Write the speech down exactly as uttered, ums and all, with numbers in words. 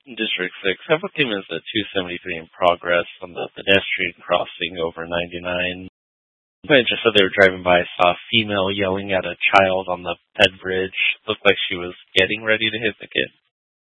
District six. Have documents at two seventy-three in progress on the pedestrian crossing over ninety-nine. I just said they were driving by, saw a female yelling at a child on the ped bridge. Looked like she was getting ready to hit the kid.